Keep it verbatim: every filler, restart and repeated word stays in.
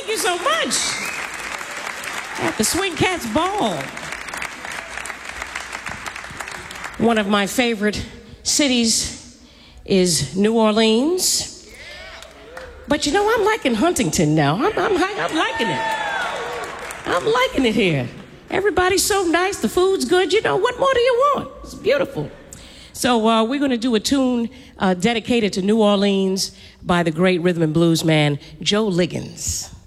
you so much. At the Swing Cats Ball. One of my favorite cities is New Orleans. But you know, I'm liking Huntington now. I'm, I'm, I'm liking it. I'm liking it here. Everybody's so nice. The food's good. You know, what more do you want? It's beautiful. So uh, we're going to do a tune uh, dedicated to New Orleans by the great rhythm and blues man, Joe Liggins.